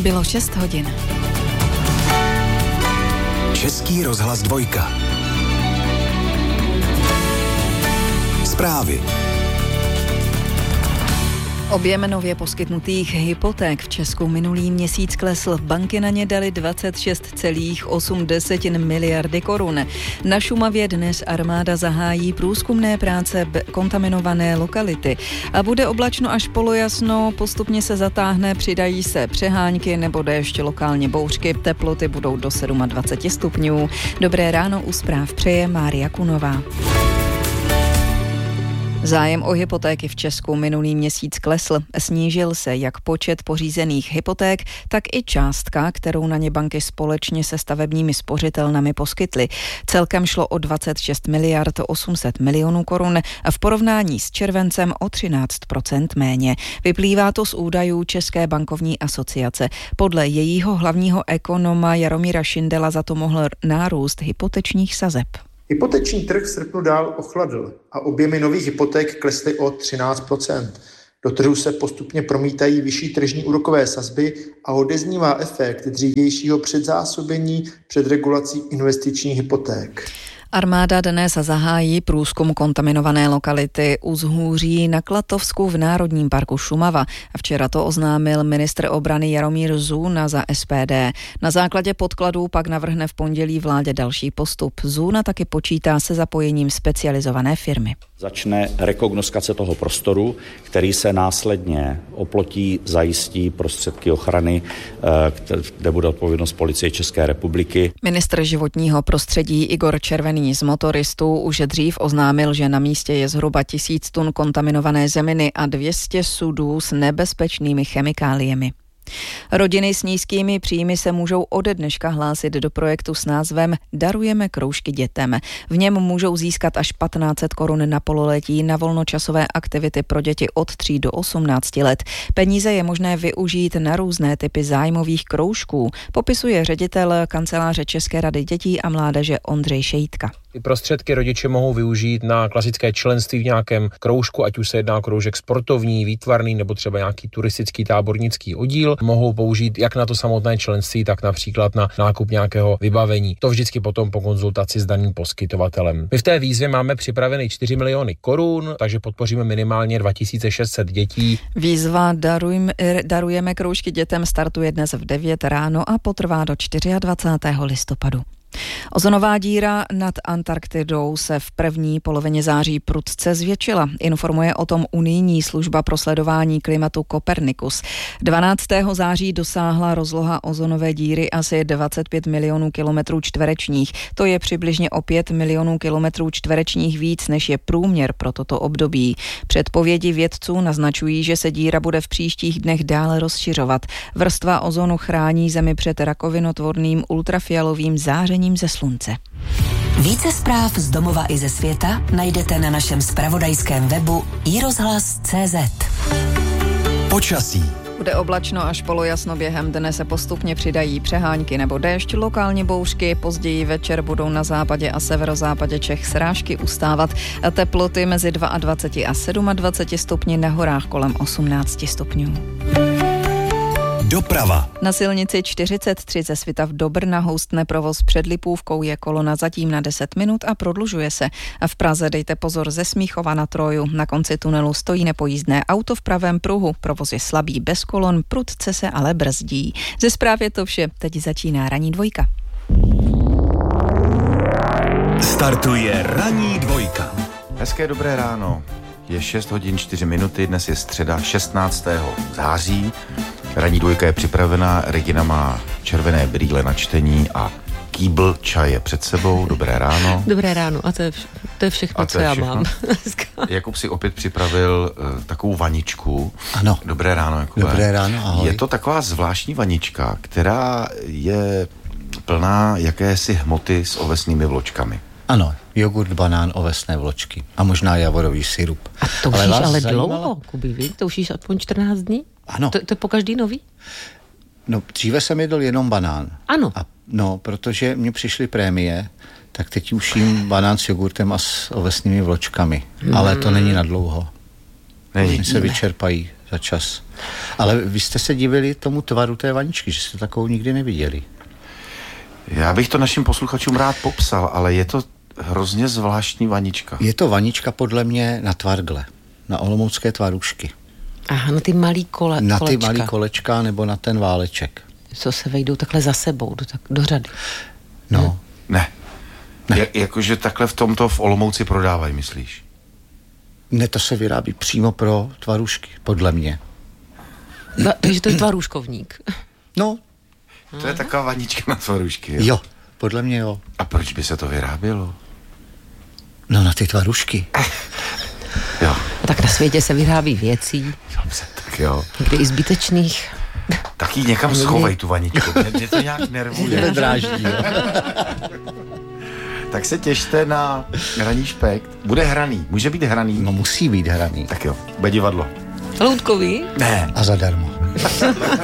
Bylo 6 hodin. Český rozhlas 2. Zprávy. Objem nově poskytnutých hypoték v Česku minulý měsíc klesl. Banky na ně dali 26,8 miliardy korun. Na Šumavě dnes armáda zahájí průzkumné práce kontaminované lokality. A bude oblačno až polojasno, postupně se zatáhne, přidají se přehánky nebo déšť, lokálně bouřky. Teploty budou do 27 stupňů. Dobré ráno, u zpráv přeje Mária Kunová. Zájem o hypotéky v Česku minulý měsíc klesl. Snížil se jak počet pořízených hypoték, tak i částka, kterou na ně banky společně se stavebními spořitelnami poskytly. Celkem šlo o 26 miliard 800 milionů korun a v porovnání s červencem o 13% méně. Vyplývá to z údajů České bankovní asociace. Podle jejího hlavního ekonoma Jaromíra Šindela za to mohl nárůst hypotečních sazeb. Hypoteční trh v srpnu dál ochladl a objemy nových hypoték klesly o 13%. Do trhu se postupně promítají vyšší tržní úrokové sazby a odeznívá efekt dřívějšího předzásobení před regulací investičních hypoték. Armáda dnes zahájí průzkum kontaminované lokality u Zhůří na Klatovsku v Národním parku Šumava. Včera to oznámil ministr obrany Jaromír Zůna za SPD. Na základě podkladů pak navrhne v pondělí vládě další postup. Zůna taky počítá se zapojením specializované firmy. Začne rekognoskace toho prostoru, který se následně oplotí, zajistí prostředky ochrany, kde bude odpovědnost Policie České republiky. Ministr životního prostředí Igor Červený z Motoristů už dřív oznámil, že na místě je zhruba 1000 tun kontaminované zeminy a 200 sudů s nebezpečnými chemikáliemi. Rodiny s nízkými příjmy se můžou ode dneška hlásit do projektu s názvem Darujeme kroužky dětem. V něm můžou získat až 1500 korun na pololetí na volnočasové aktivity pro děti od 3 do 18 let. Peníze je možné využít na různé typy zájmových kroužků, popisuje ředitel kanceláře České rady dětí a mládeže Ondřej Šejtka. Ty prostředky rodiče mohou využít na klasické členství v nějakém kroužku, ať už se jedná o kroužek sportovní, výtvarný nebo třeba nějaký turistický tábornický oddíl. Mohou použít jak na to samotné členství, tak například na nákup nějakého vybavení. To vždycky potom po konzultaci s daným poskytovatelem. My v té výzvě máme připraveny 4 miliony korun, takže podpoříme minimálně 2600 dětí. Výzva Darujeme kroužky dětem startuje dnes v 9 ráno a potrvá do 24. listopadu. Ozonová díra nad Antarktidou se v první polovině září prudce zvětšila. Informuje o tom unijní služba pro sledování klimatu Copernicus. 12. září dosáhla rozloha ozonové díry asi 25 milionů kilometrů čtverečních. To je přibližně o 5 milionů kilometrů čtverečních víc, než je průměr pro toto období. Předpovědi vědců naznačují, že se díra bude v příštích dnech dále rozšiřovat. Vrstva ozonu chrání Zemi před rakovinotvorným ultrafialovým zářením ze slunce. Více zpráv z domova i ze světa najdete na našem zpravodajském webu iRozhlas.cz. Počasí. Bude oblačno až polojasno, během dne se postupně přidají přehánky nebo déšť, lokálně bouřky, později večer budou na západě a severozápadě Čech srážky ustávat. Teploty mezi 22 a 27 stupni, na horách kolem 18 stupňů. Doprava. Na silnici 43 ze Svitav do Brna houstne provoz před Lipůvkou, je kolona zatím na 10 minut a prodlužuje se. A v Praze dejte pozor ze Smíchova na Troju. Na konci tunelu stojí nepojízdné auto v pravém pruhu. Provoz je slabý bez kolon, prudce se ale brzdí. Ze zpráv je to vše. Teď začíná ranní dvojka. Startuje ranní dvojka. Hezké dobré ráno. Je 6 hodin 4 minuty, dnes je středa 16. září. Ranní dvojka je připravená, Regina má červené brýle na čtení a kýbl čaje před sebou. Dobré ráno. Dobré ráno a to je všechno, co já mám. Jakub si opět připravil takovou vaničku. Ano. Dobré ráno, Jakube. Dobré ráno, ahoj. Je to taková zvláštní vanička, která je plná jakési hmoty s ovesnými vločkami. Ano, jogurt, banán, ovesné vločky a možná javorový sirup. A to už ale dlouho, Kubi, víš? To už aspoň 14 dní? Ano. To je po každý nový? No, dříve jsem jedl jenom banán. Ano. Protože mi přišly prémie, tak teď už jím banán s jogurtem a s ovesnými vločkami. Ale to není na dlouho. Oni se vyčerpají za čas. Ale vy jste se divili tomu tvaru té vaničky, že jste takovou nikdy neviděli. Já bych to našim posluchačům rád popsal, ale je to hrozně zvláštní vanička. Je to vanička podle mě na tvargle, na olomoucké tvarůžky. Aha, na ty malý kolečka. Na ty malý kolečka nebo na ten váleček. Co se vejdou takhle za sebou, do řady. No. Ne. Jakože takhle v tomto v Olomouci prodávají, myslíš? Ne, to se vyrábí přímo pro tvarůžky, podle mě. Takže to je tvarůžkovník. No. To je taková vanička na tvarůžky, Jo, podle mě jo. A proč by se to vyrábělo? No na ty tvarůžky. Jo. A tak na světě se vyrábí věcí. Dobře, tak jo. Někdy i zbytečných. Tak jí někam schovej tu vaničku. Mě to nějak nervuje. Dráždí, jo. Tak se těšte na Ranní špekt. Bude hraný. Může být hraný. No musí být hraný. Tak jo, bude divadlo. Loutkový? Ne. A zadarmo.